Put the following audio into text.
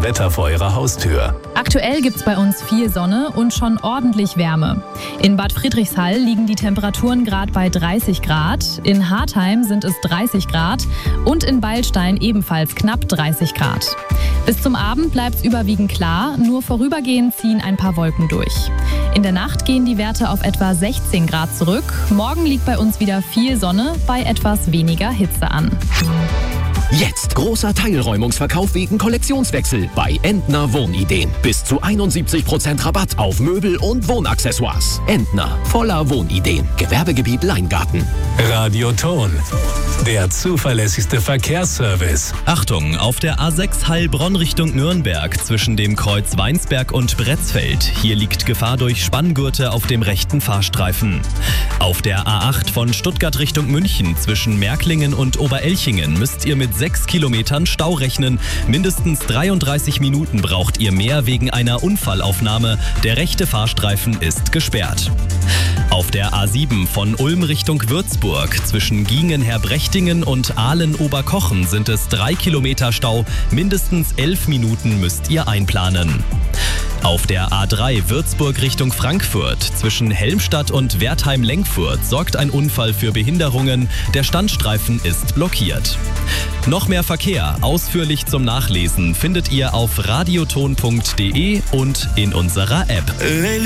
das Wetter vor Ihrer Haustür. Aktuell gibt's bei uns viel Sonne und schon ordentlich Wärme. In Bad Friedrichshall liegen die Temperaturen gerade bei 30 Grad, in Hartheim sind es 30 Grad und in Beilstein ebenfalls knapp 30 Grad. Bis zum Abend bleibt's überwiegend klar, nur vorübergehend ziehen ein paar Wolken durch. In der Nacht gehen die Werte auf etwa 16 Grad zurück. Morgen liegt bei uns wieder viel Sonne bei etwas weniger Hitze an. Jetzt großer Teilräumungsverkauf wegen Kollektionswechsel bei Entner Wohnideen. Bis zu 71% Rabatt auf Möbel und Wohnaccessoires. Entner, voller Wohnideen. Gewerbegebiet Leingarten. Radioton, der zuverlässigste Verkehrsservice. Achtung, auf der A6 Heilbronn Richtung Nürnberg zwischen dem Kreuz Weinsberg und Bretzfeld. Hier liegt Gefahr durch Spanngurte auf dem rechten Fahrstreifen. Auf der A8 von Stuttgart Richtung München zwischen Märklingen und Oberelchingen müsst ihr mit 6 Kilometern Stau rechnen. Mindestens 33 Minuten braucht ihr mehr wegen einer Unfallaufnahme. Der rechte Fahrstreifen ist gesperrt. Auf der A7 von Ulm Richtung Würzburg zwischen Giengen-Herbrechtingen und Ahlen-Oberkochen sind es 3 Kilometer Stau. Mindestens 11 Minuten müsst ihr einplanen. Auf der A3 Würzburg Richtung Frankfurt zwischen Helmstadt und Wertheim-Lenkfurt sorgt ein Unfall für Behinderungen. Der Standstreifen ist blockiert. Noch mehr Verkehr, ausführlich zum Nachlesen, findet ihr auf radioton.de und in unserer App.